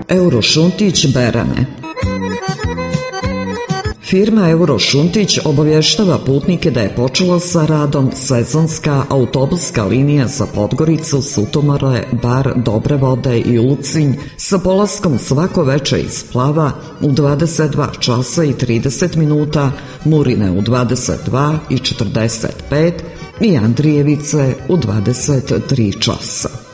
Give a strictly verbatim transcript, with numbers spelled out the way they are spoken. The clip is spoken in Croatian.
Eurošuntić Berane. Firma Eurošuntić obavještava putnike da je počela sa radom sezonska autobuska linija za Podgoricu, Sutomore, Bar, Dobre Vode i Ulcinj sa polaskom svako veče iz Plava u dvadeset dva časa i trideset minuta, Murine u dvadeset dva i četrdeset pet i Andrijevice u dvadeset tri časa.